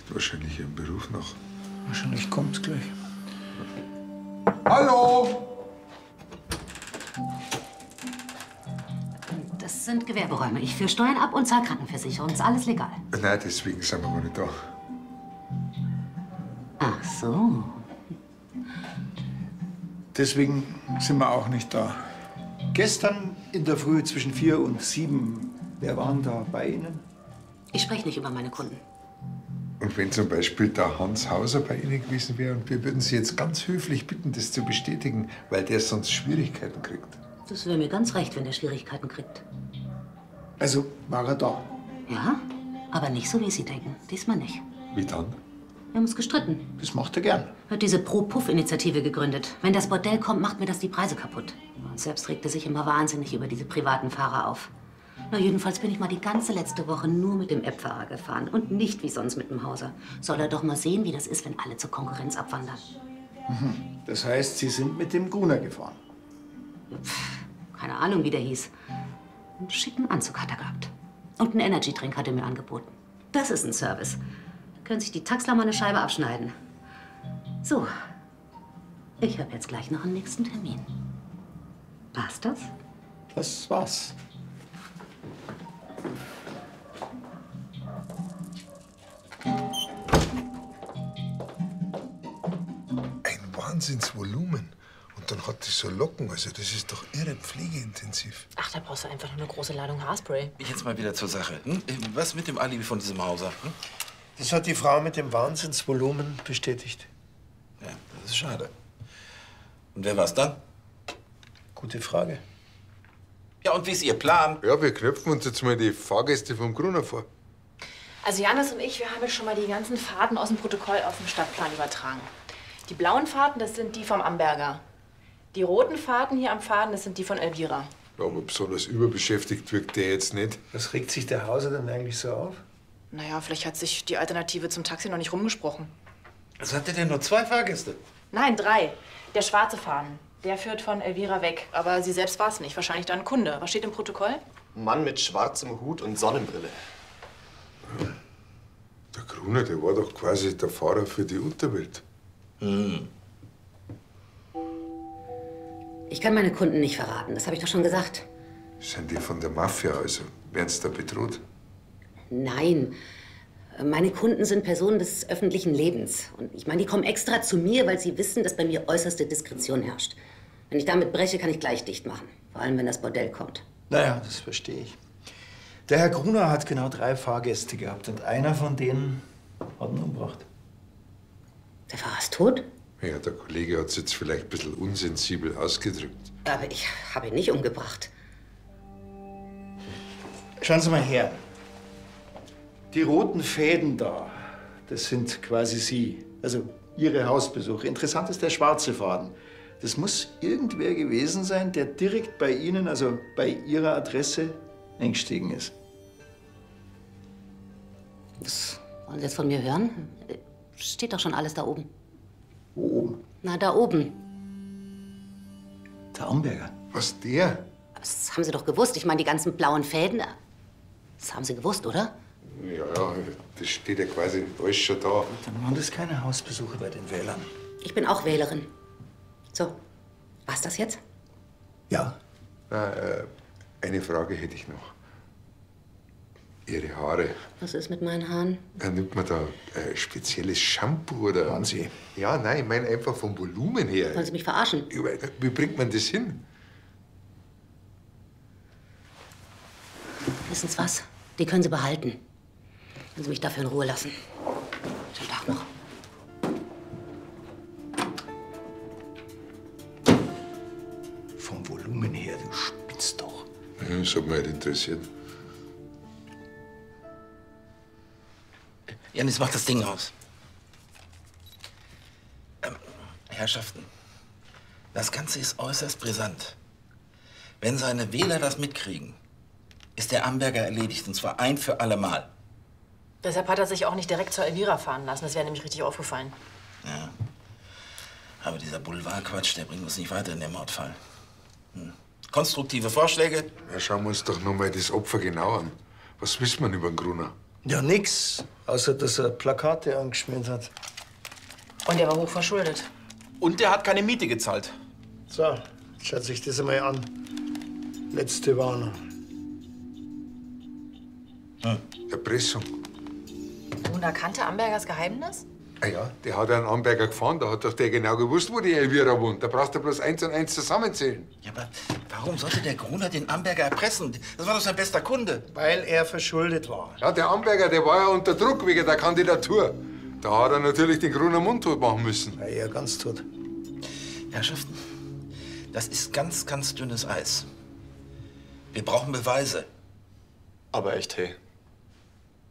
Riecht wahrscheinlich ihren Beruf noch. Wahrscheinlich kommt's gleich. Hallo! Das sind Gewerberäume. Ich führe Steuern ab und zahle Krankenversicherung. Ist alles legal. Nein, deswegen sind wir mal nicht da. Ach so. Deswegen sind wir auch nicht da. Gestern in der Früh zwischen 4 und 7, wer waren da bei Ihnen? Ich spreche nicht über meine Kunden. Und wenn zum Beispiel der Hans Hauser bei Ihnen gewesen wäre und wir würden Sie jetzt ganz höflich bitten, das zu bestätigen, weil der sonst Schwierigkeiten kriegt. Das wäre mir ganz recht, wenn der Schwierigkeiten kriegt. Also war er da? Ja, aber nicht so, wie Sie denken. Diesmal nicht. Wie dann? Wir haben uns gestritten. Das macht er gern. Hat diese Pro-Puff-Initiative gegründet. Wenn das Bordell kommt, macht mir das die Preise kaputt. Und selbst regt er sich immer wahnsinnig über diese privaten Fahrer auf. Na, jedenfalls bin ich mal die ganze letzte Woche nur mit dem App-Fahrer gefahren und nicht wie sonst mit dem Hauser. Soll er doch mal sehen, wie das ist, wenn alle zur Konkurrenz abwandern. Das heißt, Sie sind mit dem Gruner gefahren? Keine Ahnung, wie der hieß. Einen schicken Anzug hat er gehabt. Und einen Energy-Drink hat er mir angeboten. Das ist ein Service. Da können sich die Taxler mal eine Scheibe abschneiden. So, ich habe jetzt gleich noch einen nächsten Termin. War's das? Das war's. Ein Wahnsinnsvolumen. Und dann hat die so Locken. Also das ist doch irre pflegeintensiv. Ach, da brauchst du einfach nur eine große Ladung Haarspray. Jetzt mal wieder zur Sache. Was mit dem Alibi von diesem Hauser? Das hat die Frau mit dem Wahnsinnsvolumen bestätigt. Ja, das ist schade. Und wer war's dann? Gute Frage. Ja, und wie ist Ihr Plan? Ja, wir knöpfen uns jetzt mal die Fahrgäste vom Gruner vor. Also Janis und ich, wir haben jetzt schon mal die ganzen Fahrten aus dem Protokoll auf den Stadtplan übertragen. Die blauen Fahrten, das sind die vom Amberger. Die roten Fahrten hier am Faden, das sind die von Elvira. Ja, aber besonders überbeschäftigt wirkt der jetzt nicht. Was regt sich der Hauser denn eigentlich so auf? Naja, vielleicht hat sich die Alternative zum Taxi noch nicht rumgesprochen. Also hat der denn nur 2 Fahrgäste? Nein, 3. Der schwarze Faden, der führt von Elvira weg. Aber sie selbst war es nicht, wahrscheinlich dann ein Kunde. Was steht im Protokoll? Mann mit schwarzem Hut und Sonnenbrille. Der Gruner, der war doch quasi der Fahrer für die Unterwelt. Ich kann meine Kunden nicht verraten, das habe ich doch schon gesagt. Sind die von der Mafia, also werden sie da bedroht? Nein, meine Kunden sind Personen des öffentlichen Lebens. Und ich meine, die kommen extra zu mir, weil sie wissen, dass bei mir äußerste Diskretion herrscht. Wenn ich damit breche, kann ich gleich dicht machen. Vor allem, wenn das Bordell kommt. Naja, das verstehe ich. Der Herr Gruner hat genau 3 Fahrgäste gehabt und einer von denen hat ihn umgebracht. Der Fahrer ist tot? Ja, der Kollege hat es jetzt vielleicht ein bisschen unsensibel ausgedrückt. Aber ich habe ihn nicht umgebracht. Schauen Sie mal her. Die roten Fäden da, das sind quasi Sie. Also Ihre Hausbesuche. Interessant ist der schwarze Faden. Das muss irgendwer gewesen sein, der direkt bei Ihnen, also bei Ihrer Adresse, eingestiegen ist. Was wollen Sie jetzt von mir hören? Steht doch schon alles da oben. Wo oben? Na, da oben. Der Amberger. Was, der? Das haben Sie doch gewusst. Ich meine, die ganzen blauen Fäden. Das haben Sie gewusst, oder? Ja, das steht ja quasi alles schon da. Dann waren das keine Hausbesuche bei den Wählern. Ich bin auch Wählerin. So, war's das jetzt? Ja. Na, eine Frage hätte ich noch. Ihre Haare. Was ist mit meinen Haaren? Nimmt man da spezielles Shampoo oder? Waren Sie? Ja, nein, ich meine einfach vom Volumen her. Wollen Sie mich verarschen? Wie bringt man das hin? Wissen Sie was? Die können Sie behalten. Wenn Sie mich dafür in Ruhe lassen. Schönen Tag noch. Vom Volumen her, du spitzt doch. Ja, das hat mich halt interessiert. Janis, mach das Ding aus. Herrschaften, das Ganze ist äußerst brisant. Wenn seine Wähler das mitkriegen, ist der Amberger erledigt, und zwar ein für alle Mal. Deshalb hat er sich auch nicht direkt zur Elvira fahren lassen. Das wäre nämlich richtig aufgefallen. Ja. Aber dieser Boulevardquatsch, der bringt uns nicht weiter in den Mordfall. Konstruktive Vorschläge? Ja, schauen wir uns doch noch mal das Opfer genau an. Was wissen wir über den Gruner? Ja, nix. Außer, dass er Plakate angeschmiert hat. Und er war hochverschuldet. Und der hat keine Miete gezahlt. So, schaut sich das einmal an. Letzte Warnung. Erpressung. Und erkannte Ambergers Geheimnis? Ah ja, der hat einen Amberger gefahren, da hat doch der genau gewusst, wo die Elvira wohnt. Da brauchst du bloß 1 und 1 zusammenzählen. Ja, aber warum sollte der Gruner den Amberger erpressen? Das war doch sein bester Kunde. Weil er verschuldet war. Ja, der Amberger, der war ja unter Druck wegen der Kandidatur. Da hat er natürlich den Gruner mundtot machen müssen. Ja, er ganz tot. Herrschaften, das ist ganz, ganz dünnes Eis. Wir brauchen Beweise. Aber echt, hey.